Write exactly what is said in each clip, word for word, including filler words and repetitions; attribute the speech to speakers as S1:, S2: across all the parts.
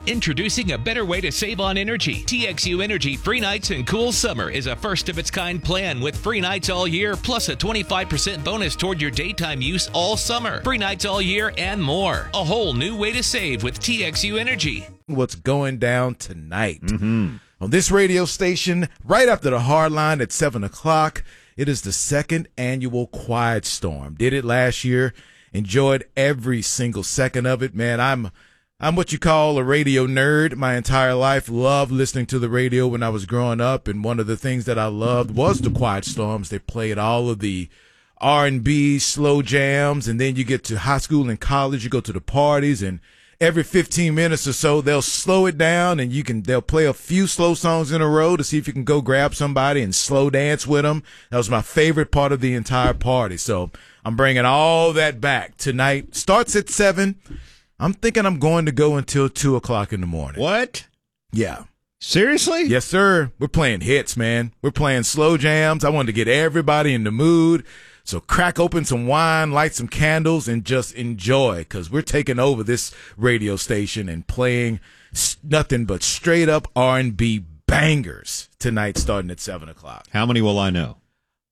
S1: Introducing a better way to save on energy. T X U Energy Free Nights and Cool Summer is a first-of-its-kind plan with free nights all year, plus a twenty-five percent bonus toward your daytime use all summer. Free nights all year and more. A whole new way to save with T X U Energy.
S2: What's going down tonight?
S3: Mm-hmm.
S2: On this radio station, right after the hard line at seven o'clock, it is the second annual Quiet Storm. Did it last year. Enjoyed every single second of it, man. I'm I'm what you call a radio nerd my entire life. Loved listening to the radio when I was growing up, and one of the things that I loved was the Quiet Storms. They played all of the R and B, slow jams, and then you get to high school and college, you go to the parties, and every fifteen minutes or so, they'll slow it down, and you can they'll play a few slow songs in a row to see if you can go grab somebody and slow dance with them. That was my favorite part of the entire party. So I'm bringing all that back tonight. Starts at seven. I'm thinking I'm going to go until two o'clock in the morning.
S3: What?
S2: Yeah.
S3: Seriously?
S2: Yes, sir. We're playing hits, man. We're playing slow jams. I wanted to get everybody in the mood. So crack open some wine, light some candles, and just enjoy, because we're taking over this radio station and playing nothing but straight-up R and B bangers tonight starting at seven o'clock.
S3: How many will I know?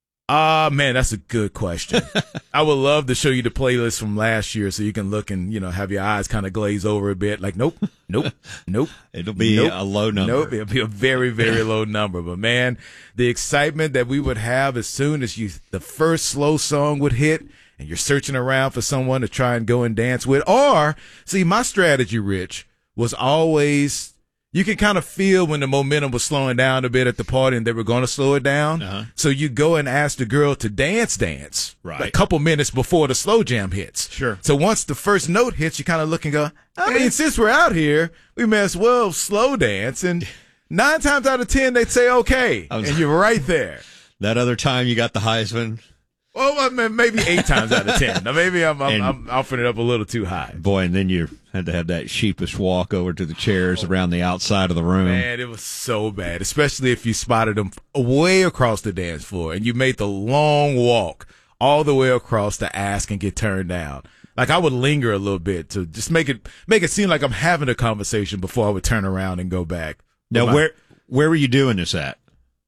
S2: Ah, uh, man, that's a good question. I would love to show you the playlist from last year so you can look and, you know, have your eyes kind of glaze over a bit. Like, nope, nope, nope.
S3: It'll be
S2: nope,
S3: a low number.
S2: Nope, it'll be a very, very low number. But, man, the excitement that we would have as soon as you the first slow song would hit and you're searching around for someone to try and go and dance with. Or, see, my strategy, Rich, was always – you can kind of feel when the momentum was slowing down a bit at the party and they were going to slow it down.
S3: Uh-huh.
S2: So you go and ask the girl to dance, dance
S3: right.
S2: a couple minutes before the slow jam hits.
S3: Sure.
S2: So once the first note hits, you kind of look and go, I mean, since we're out here, we may as well slow dance. And nine times out of ten, they'd say, okay.
S3: Was,
S2: and you're right there.
S3: That other time you got the Heisman?
S2: Well, I mean, maybe eight times out of ten. Now, maybe I'm, I'm, I'm offering it up a little too high.
S3: Boy, and then you had to have that sheepish walk over to the chairs oh, around the outside of the room.
S2: Man, it was so bad, especially if you spotted them way across the dance floor and you made the long walk all the way across to ask and get turned down. Like, I would linger a little bit to just make it make it seem like I'm having a conversation before I would turn around and go back.
S3: Now,
S2: my,
S3: where where were you doing this at?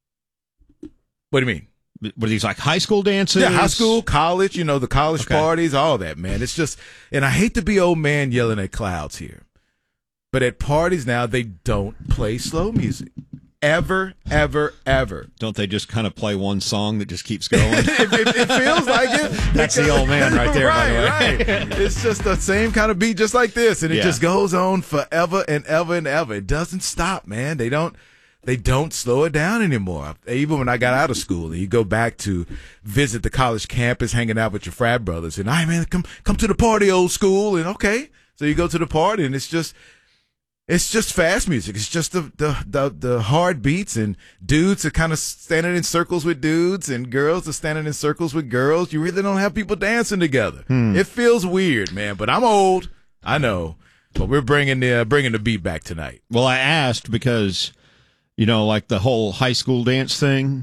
S2: What do you mean?
S3: Were these like high school dances?
S2: Yeah, high school, college, you know, the college
S3: okay.
S2: parties, all that, man. It's just, and I hate to be old man yelling at clouds here, but at parties now, they don't play slow music. Ever, ever, ever.
S3: Don't they just kind of play one song that just keeps going?
S2: it, it, it feels like it.
S3: That's the old man right there,
S2: right,
S3: by the way.
S2: Right. It's just the same kind of beat, just like this, and it
S3: yeah.
S2: just goes on forever and ever and ever. It doesn't stop, man. They don't. They don't slow it down anymore. Even when I got out of school, and you go back to visit the college campus, hanging out with your frat brothers, and, hey, man, come come to the party, old school, and okay. So you go to the party, and it's just it's just fast music. It's just the the the, the hard beats, and dudes are kind of standing in circles with dudes, and girls are standing in circles with girls. You really don't have people dancing together.
S3: Hmm.
S2: It feels weird, man, but I'm old. I know. But we're bringing the, uh, bringing the beat back tonight.
S3: Well, I asked because – you know, like the whole high school dance thing,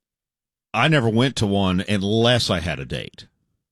S3: I never went to one unless I had a date.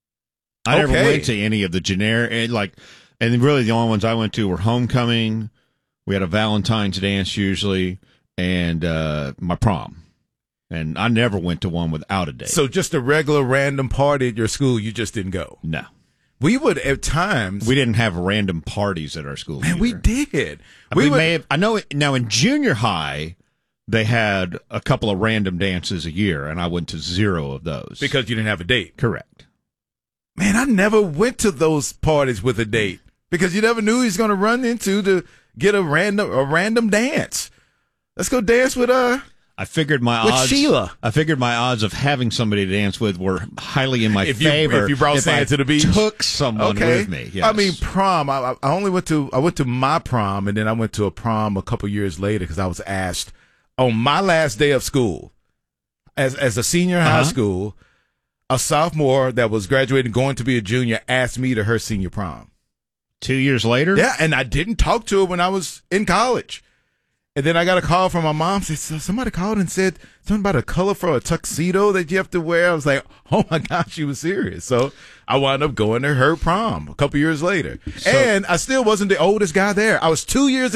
S3: I
S2: okay.
S3: never went to any of the generic, like, and really the only ones I went to were homecoming. We had a Valentine's dance usually, and uh, my prom. And I never went to one without a date.
S2: So just a regular random party at your school, you just didn't go?
S3: No.
S2: We would at times.
S3: We didn't have random parties at our school.
S2: Man,
S3: either.
S2: we did.
S3: We,
S2: we
S3: would,
S2: would,
S3: may have, I know it, now in junior high, they had a couple of random dances a year, and I went to zero of those.
S2: Because you didn't have a date.
S3: Correct.
S2: Man, I never went to those parties with a date because you never knew he was going to run into to get a random a random dance. Let's go dance with uh.
S3: I figured my
S2: with
S3: odds.
S2: Sheila.
S3: I figured my odds of having somebody to dance with were highly in my
S2: if you,
S3: favor.
S2: If you brought Santa to the beach,
S3: took someone
S2: okay.
S3: with me. Yes.
S2: I mean, prom. I, I only went to I went to my prom, and then I went to a prom a couple years later because I was asked on my last day of school, as as a senior in
S3: uh-huh.
S2: high school, a sophomore that was graduating, going to be a junior, asked me to her senior prom.
S3: Two years later?
S2: Yeah, and I didn't talk to her when I was in college. And then I got a call from my mom. Said, so somebody called and said something about a color for a tuxedo that you have to wear. I was like, oh, my gosh, she was serious. So I wound up going to her prom a couple years later. So, and I still wasn't the oldest guy there. I was two years